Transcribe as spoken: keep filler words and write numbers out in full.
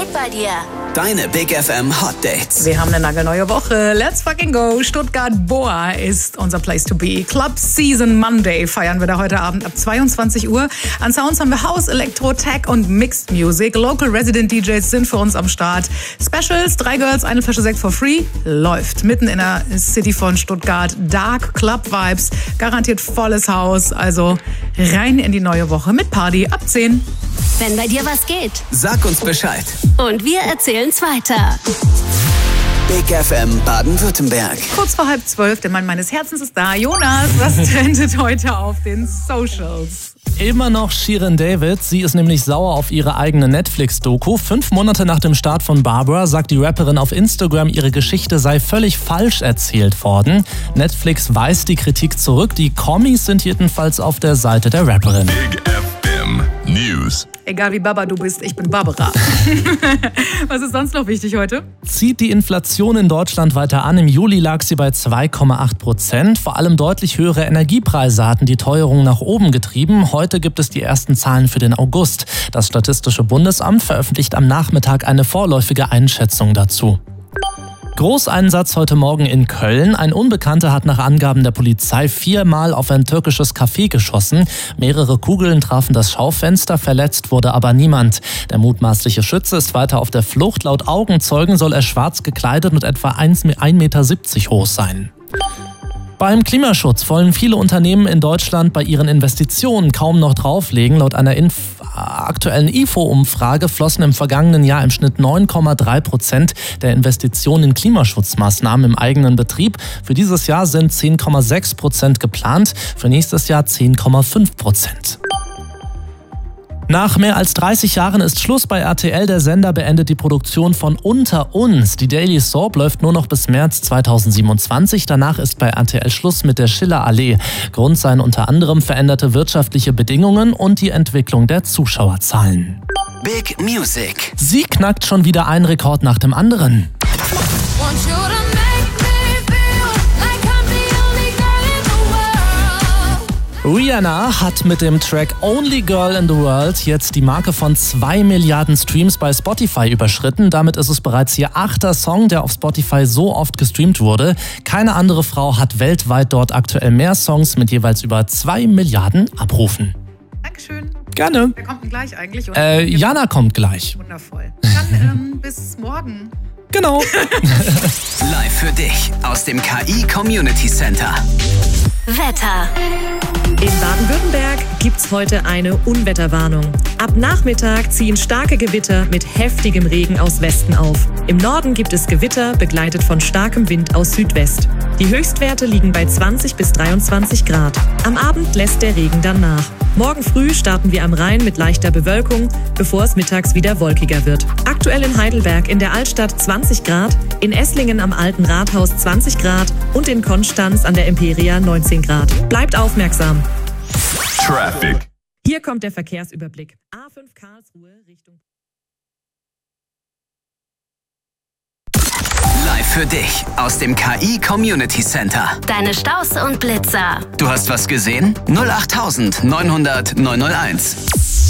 geht bei dir? Deine Big F M Hot Dates. Wir haben eine nagelneue Woche. Let's fucking go. Stuttgart Boa ist unser Place to be. Club Season Monday feiern wir da heute Abend ab zweiundzwanzig Uhr. An Sounds haben wir House, Elektro, Tech und Mixed Music. Local Resident D Js sind für uns am Start. Specials, drei Girls, eine Flasche Sekt for free. Läuft mitten in der City von Stuttgart. Dark Club Vibes. Garantiert volles Haus. Also rein in die neue Woche mit Party ab zehn. Wenn bei dir was geht. Sag uns Bescheid. Und wir erzählen's weiter. Big F M Baden-Württemberg. Kurz vor halb zwölf, der Mann meines Herzens ist da. Jonas, was trendet heute auf den Socials? Immer noch Shirin David. Sie ist nämlich sauer auf ihre eigene Netflix-Doku. Fünf Monate nach dem Start von Barbara sagt die Rapperin auf Instagram, ihre Geschichte sei völlig falsch erzählt worden. Netflix weist die Kritik zurück. Die Kommis sind jedenfalls auf der Seite der Rapperin. Big F M News. Egal wie Baba du bist, ich bin Barbara. Was ist sonst noch wichtig heute? Zieht die Inflation in Deutschland weiter an. Im Juli lag sie bei zwei Komma acht Prozent. Vor allem deutlich höhere Energiepreise hatten die Teuerung nach oben getrieben. Heute gibt es die ersten Zahlen für den August. Das Statistische Bundesamt veröffentlicht am Nachmittag eine vorläufige Einschätzung dazu. Großeinsatz heute Morgen in Köln. Ein Unbekannter hat nach Angaben der Polizei viermal auf ein türkisches Café geschossen. Mehrere Kugeln trafen das Schaufenster, verletzt wurde aber niemand. Der mutmaßliche Schütze ist weiter auf der Flucht. Laut Augenzeugen soll er schwarz gekleidet und etwa eins Komma siebzig Meter hoch sein. Beim Klimaschutz wollen viele Unternehmen in Deutschland bei ihren Investitionen kaum noch drauflegen. Laut einer Inf- aktuellen I F O-Umfrage flossen im vergangenen Jahr im Schnitt neun Komma drei Prozent der Investitionen in Klimaschutzmaßnahmen im eigenen Betrieb. Für dieses Jahr sind zehn Komma sechs Prozent geplant, für nächstes Jahr zehn Komma fünf Prozent. Nach mehr als dreißig Jahren ist Schluss bei R T L. Der Sender beendet die Produktion von Unter uns. Die Daily Soap läuft nur noch bis März zweitausendsiebenundzwanzig. Danach ist bei R T L Schluss mit der Schillerallee. Grund seien unter anderem veränderte wirtschaftliche Bedingungen und die Entwicklung der Zuschauerzahlen. Big Music. Sie knackt schon wieder einen Rekord nach dem anderen. Rihanna hat mit dem Track Only Girl in the World jetzt die Marke von zwei Milliarden Streams bei Spotify überschritten. Damit ist es bereits ihr achter Song, der auf Spotify so oft gestreamt wurde. Keine andere Frau hat weltweit dort aktuell mehr Songs mit jeweils über zwei Milliarden Abrufen. Dankeschön. Gerne. Wer kommt denn gleich eigentlich? Oder? Äh, Jana kommt gleich. Wundervoll. Dann ähm, bis morgen. Genau. Live für dich aus dem K I Community Center. Wetter. In Baden-Württemberg gibt's heute eine Unwetterwarnung. Ab Nachmittag ziehen starke Gewitter mit heftigem Regen aus Westen auf. Im Norden gibt es Gewitter, begleitet von starkem Wind aus Südwest. Die Höchstwerte liegen bei zwanzig bis dreiundzwanzig Grad. Am Abend lässt der Regen dann nach. Morgen früh starten wir am Rhein mit leichter Bewölkung, bevor es mittags wieder wolkiger wird. Aktuell in Heidelberg in der Altstadt zwanzig Grad, in Esslingen am Alten Rathaus zwanzig Grad und in Konstanz an der Imperia neunzehn Grad. Bleibt aufmerksam. Traffic. Hier kommt der Verkehrsüberblick. A fünf Karlsruhe Richtung... Live für dich aus dem K I Community Center. Deine Staus und Blitzer. Du hast was gesehen? null acht neunhundert neunhunderteins.